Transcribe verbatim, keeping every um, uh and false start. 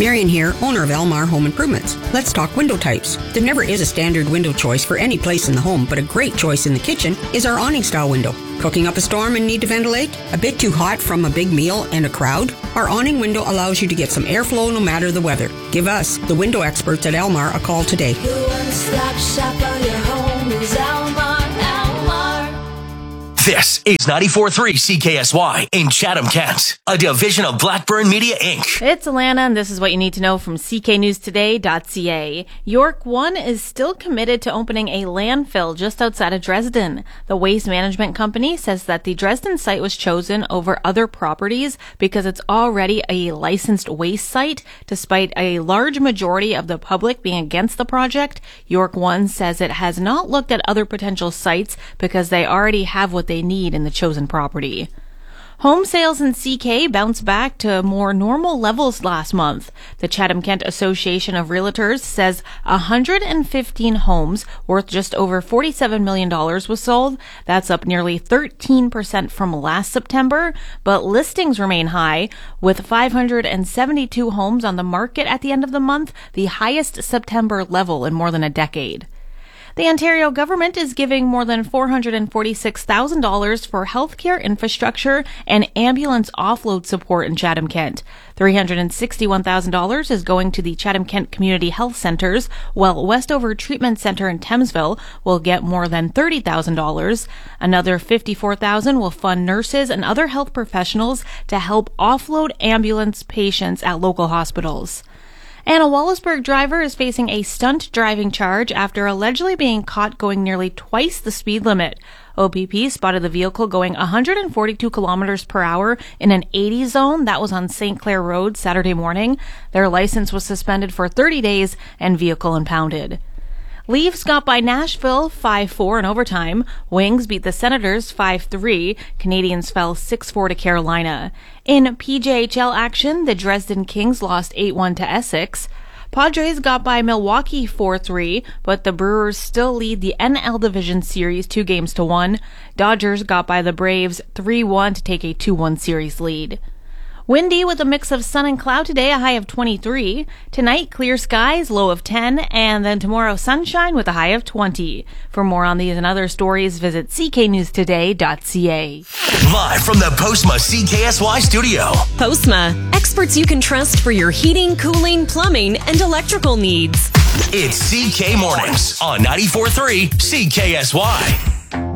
Marion here, owner of Elmar Home Improvements. Let's talk window types. There never is a standard window choice for any place in the home, but a great choice in the kitchen is our awning style window. Cooking up a storm and need to ventilate? A bit too hot from a big meal and a crowd? Our awning window allows you to get some airflow no matter the weather. Give us, the window experts at Elmar, a call today. The one-stop shop for your home is Elmar, Elmar. This is ninety-four point three C K S Y in Chatham, Kent, a division of Blackburn Media, Incorporated. It's Alana, and this is what you need to know from C K News Today dot C A. York One is still committed to opening a landfill just outside of Dresden. The waste management company says that the Dresden site was chosen over other properties because it's already a licensed waste site. Despite a large majority of the public being against the project, York One says it has not looked at other potential sites because they already have what they need in the chosen property. Home sales in C K bounced back to more normal levels last month. The Chatham-Kent Association of Realtors says one hundred fifteen homes worth just over forty-seven million dollars was sold. That's up nearly thirteen percent from last September, but listings remain high, with five hundred seventy-two homes on the market at the end of the month, the highest September level in more than a decade. The Ontario government is giving more than four hundred forty-six thousand dollars for healthcare infrastructure and ambulance offload support in Chatham-Kent. three hundred sixty-one thousand dollars is going to the Chatham-Kent Community Health Centres, while Westover Treatment Centre in Thamesville will get more than thirty thousand dollars. Another fifty-four thousand dollars will fund nurses and other health professionals to help offload ambulance patients at local hospitals. And a Wallaceburg driver is facing a stunt driving charge after allegedly being caught going nearly twice the speed limit. O P P spotted the vehicle going one hundred forty-two kilometers per hour in an eighty zone that was on Saint Clair Road Saturday morning. Their license was suspended for thirty days and vehicle impounded. Leafs got by Nashville five four in overtime. Wings beat the Senators five three. Canadians fell six four to Carolina. In P J H L action, the Dresden Kings lost eight one to Essex. Padres got by Milwaukee four three, but the Brewers still lead the N L Division Series two games to one. Dodgers got by the Braves three one to take a two one series lead. Windy with a mix of sun and cloud today, a high of twenty-three. Tonight, clear skies, low of ten. And then tomorrow, sunshine with a high of twenty. For more on these and other stories, visit C K News Today dot C A. Live from the Postma C K S Y studio. Postma, experts you can trust for your heating, cooling, plumbing, and electrical needs. It's C K Mornings on ninety-four point three C K S Y.